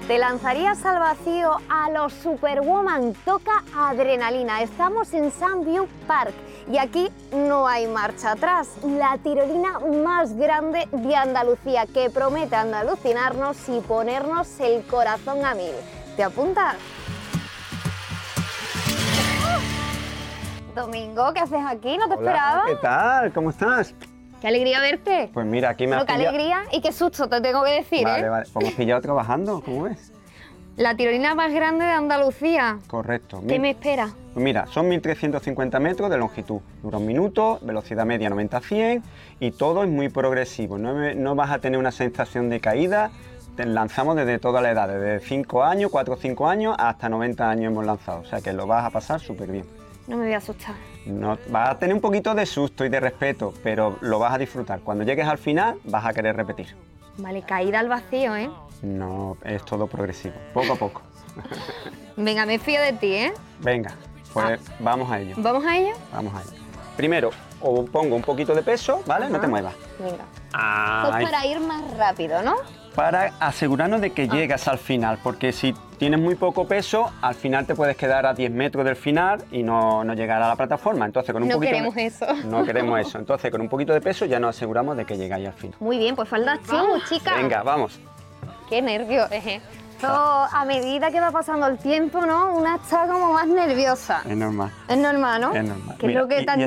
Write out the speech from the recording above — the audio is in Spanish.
¿Te lanzarías al vacío a los Superwoman? Toca adrenalina. Estamos en Sunview Park y aquí no hay marcha atrás. La tirolina más grande de Andalucía que promete andalucinarnos y ponernos el corazón a mil. ¿Te apuntas? Domingo, ¿qué haces aquí? ¿No te esperaba? ¿Qué tal? ¿Cómo estás? ¡Qué alegría verte! Pues mira, aquí me has Qué pillado... alegría y qué susto, te tengo que decir, Vale, ¿eh? vale. Pues me has pillado trabajando, ¿cómo ves? La tirolina más grande de Andalucía. Correcto. ¿Qué me espera? Pues mira, son 1350 metros de longitud, dura un minuto, velocidad media 90-100 y todo es muy progresivo. No vas a tener una sensación de caída. Te lanzamos desde toda la edad, desde 5 años, 4 o 5 años hasta 90 años hemos lanzado. O sea que lo vas a pasar súper bien. No me voy a asustar. No, vas a tener un poquito de susto y de respeto, pero lo vas a disfrutar. Cuando llegues al final vas a querer repetir. Vale, caída al vacío, ¿eh? No, es todo progresivo, poco a poco. Venga, me fío de ti, ¿eh? Venga, pues vamos a ello. ¿Vamos a ello? Vamos a ello. Primero, os pongo un poquito de peso, ¿vale? Ajá. No te muevas. Venga. Ahí. Esto es para ir más rápido, ¿no? Para asegurarnos de que llegas al final, porque si tienes muy poco peso, al final te puedes quedar a 10 metros del final y no llegar a la plataforma. Entonces, con un No poquito queremos eso. No queremos eso. Entonces, con un poquito de peso ya nos aseguramos de que llegáis al final. Muy bien, pues falda vamos, chica. Venga, vamos. Qué nervios. Esto, a medida que va pasando el tiempo, ¿no? Una está como más nerviosa. Es normal. Es normal, ¿no? Es normal. Que Mira, es lo que y tan